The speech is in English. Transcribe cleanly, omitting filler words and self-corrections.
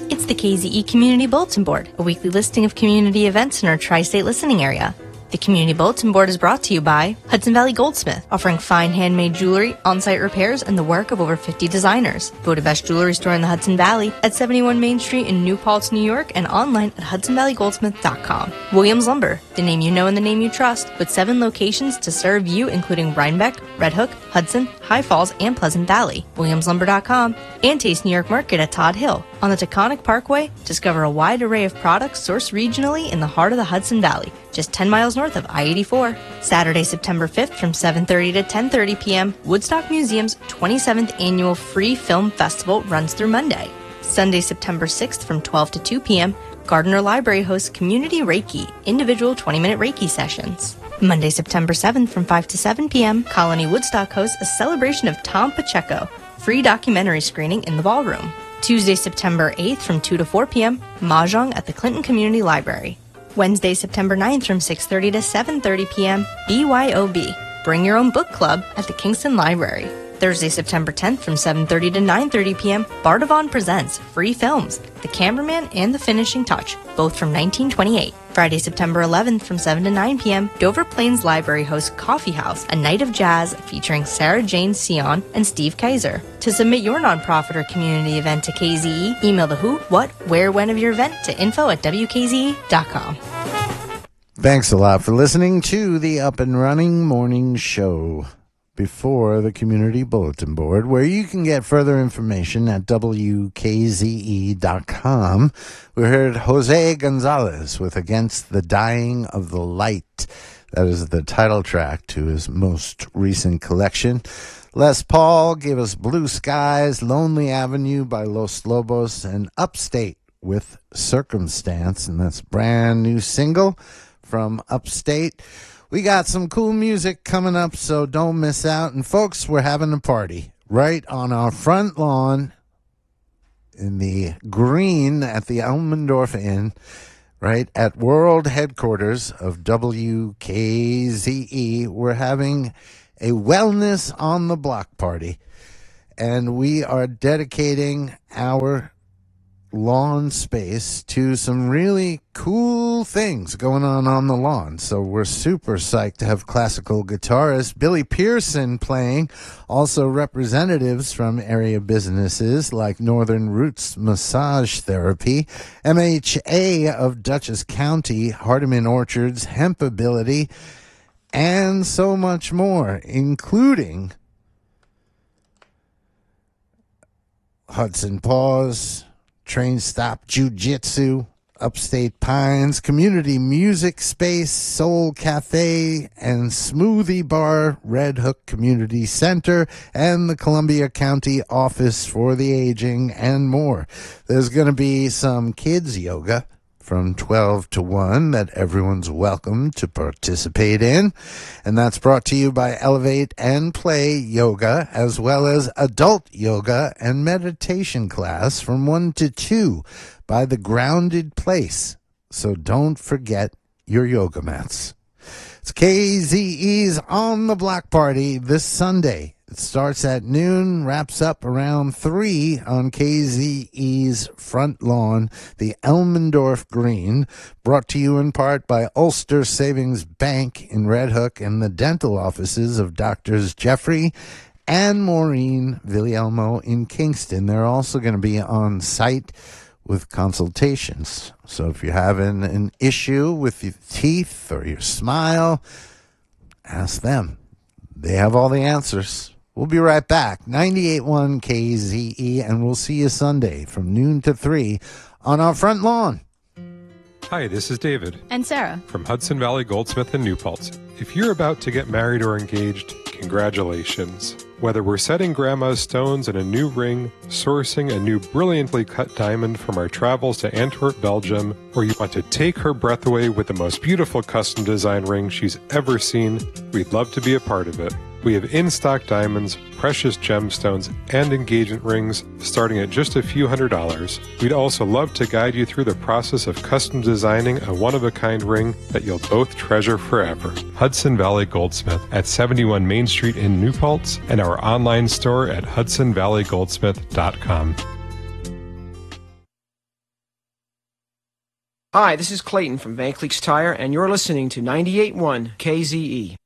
It's the KZE Community Bulletin Board, a weekly listing of community events in our tri-state listening area. The Community Bulletin Board is brought to you by Hudson Valley Goldsmith, offering fine handmade jewelry, on-site repairs, and the work of over 50 designers. Voted best jewelry store in the Hudson Valley at 71 Main Street in New Paltz, New York, and online at hudsonvalleygoldsmith.com. Williams Lumber, the name you know and the name you trust, with 7 locations to serve you, including Rhinebeck, Red Hook, Hudson, High Falls, and Pleasant Valley. WilliamsLumber.com, and Taste New York Market at Todd Hill. On the Taconic Parkway, discover a wide array of products sourced regionally in the heart of the Hudson Valley, just 10 miles north of I-84. Saturday, September 5th from 7:30 to 10:30 p.m., Woodstock Museum's 27th Annual Free Film Festival runs through Monday. Sunday, September 6th from 12 to 2 p.m., Gardner Library hosts Community Reiki, individual 20-minute Reiki sessions. Monday, September 7th from 5 to 7 p.m., Colony Woodstock hosts a celebration of Tom Pacheco, free documentary screening in the ballroom. Tuesday, September 8th from 2 to 4 p.m., Mahjong at the Clinton Community Library. Wednesday, September 9th from 6:30 to 7:30 p.m., BYOB, Bring Your Own Book Club at the Kingston Library. Thursday, September 10th from 7:30 to 9:30 p.m., Bardavon presents Free Films, The Cameraman and the Finishing Touch, both from 1928. Friday, September 11th from 7 to 9 p.m., Dover Plains Library hosts Coffee House, a night of jazz featuring Sarah Jane Sion and Steve Kaiser. To submit your nonprofit or community event to KZE, email the who, what, where, when of your event to info@wkze.com. Thanks a lot for listening to the Up and Running Morning Show before the Community Bulletin Board, where you can get further information at wkze.com. We heard Jose Gonzalez with Against the Dying of the Light. That is the title track to his most recent collection. Les Paul gave us Blue Skies, Lonely Avenue by Los Lobos, and Upstate with Circumstance, and that's a brand new single from Upstate. We got some cool music coming up, so don't miss out. And folks, we're having a party right on our front lawn in the green at the Elmendorf Inn, right at world headquarters of WKZE. We're having a Wellness on the Block party, and we are dedicating our lawn space to some really cool things going on the lawn. So we're super psyched to have classical guitarist Billy Pearson playing, also representatives from area businesses like Northern Roots Massage Therapy, MHA of Dutchess County, Hardeman Orchards, Hempability, and so much more, including Hudson Paws, Train Stop Jiu-Jitsu, Upstate Pines, Community Music Space, Soul Cafe, and Smoothie Bar, Red Hook Community Center, and the Columbia County Office for the Aging, and more. There's going to be some kids yoga from 12 to 1 that everyone's welcome to participate in. And that's brought to you by Elevate and Play Yoga, as well as adult yoga and meditation class from 1 to 2 by The Grounded Place. So don't forget your yoga mats. It's KZE's On the Block Party this Sunday. It starts at noon, wraps up around 3 on KZE's front lawn, the Elmendorf Green, brought to you in part by Ulster Savings Bank in Red Hook and the dental offices of Doctors Jeffrey and Maureen Villalmo in Kingston. They're also going to be on site with consultations. So if you're having an issue with your teeth or your smile, ask them. They have all the answers. We'll be right back. 98.1 KZE, and we'll see you Sunday from noon to 3 on our front lawn. Hi, this is David. And Sarah. From Hudson Valley Goldsmith in New Paltz. If you're about to get married or engaged, congratulations. Whether we're setting grandma's stones in a new ring, sourcing a new brilliantly cut diamond from our travels to Antwerp, Belgium, or you want to take her breath away with the most beautiful custom design ring she's ever seen, we'd love to be a part of it. We have in-stock diamonds, precious gemstones, and engagement rings starting at just a few $100s. We'd also love to guide you through the process of custom designing a one-of-a-kind ring that you'll both treasure forever. Hudson Valley Goldsmith at 71 Main Street in New Paltz, and our online store at hudsonvalleygoldsmith.com. Hi, this is Clayton from Van Cleek's Tire, and you're listening to 98.1 KZE.